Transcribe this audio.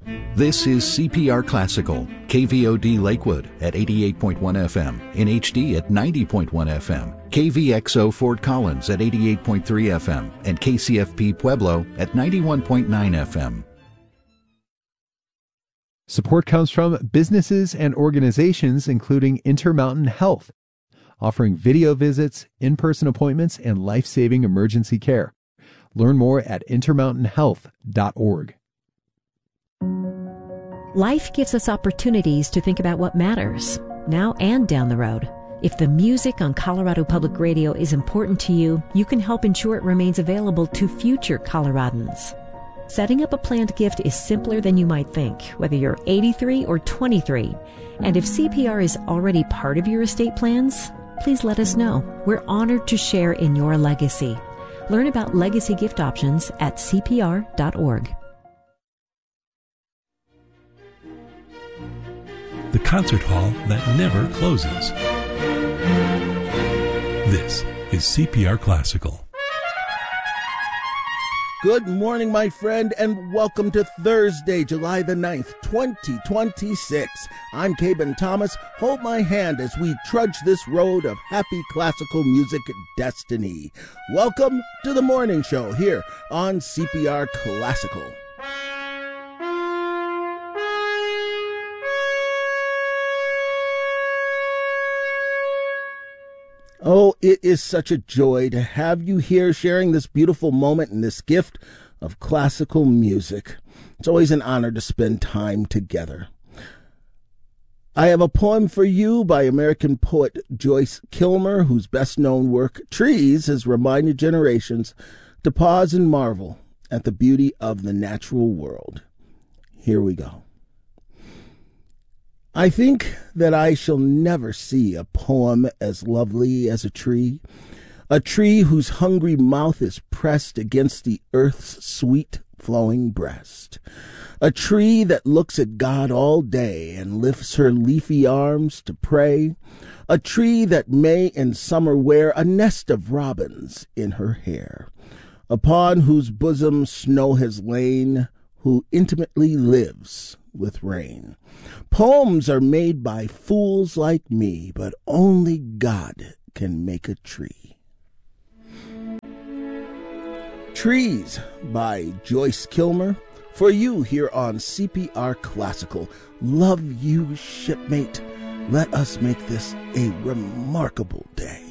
This is CPR Classical, KVOD Lakewood at 88.1 FM, in HD at 90.1 FM, KVXO Fort Collins at 88.3 FM, and KCFP Pueblo at 91.9 FM. Support comes from businesses and organizations including Intermountain Health, offering video visits, in-person appointments, and life-saving emergency care. Learn more at intermountainhealth.org. Life gives us opportunities to think about what matters, now and down the road. If the music on Colorado Public Radio is important to you, you can help ensure it remains available to future Coloradans. Setting up a planned gift is simpler than you might think, whether you're 83 or 23. And if CPR is already part of your estate plans, please let us know. We're honored to share in your legacy. Learn about legacy gift options at cpr.org. The concert hall that never closes. This is CPR Classical. Good morning, my friend, and welcome to Thursday, July the 9th, 2026. I'm Caben Thomas. Hold my hand as we trudge this road of happy classical music destiny. Welcome to the morning show here on CPR Classical. Oh, it is such a joy to have you here sharing this beautiful moment and this gift of classical music. It's always an honor to spend time together. I have a poem for you by American poet Joyce Kilmer, whose best-known work, Trees, has reminded generations to pause and marvel at the beauty of the natural world. Here we go. I think that I shall never see a poem as lovely as a tree whose hungry mouth is pressed against the earth's sweet flowing breast, a tree that looks at God all day and lifts her leafy arms to pray, a tree that may in summer wear a nest of robins in her hair, upon whose bosom snow has lain, who intimately lives with rain. Poems are made by fools like me, but only God can make a tree. Trees by Joyce Kilmer, for you here on CPR Classical. Love you, shipmate. Let us make this a remarkable day.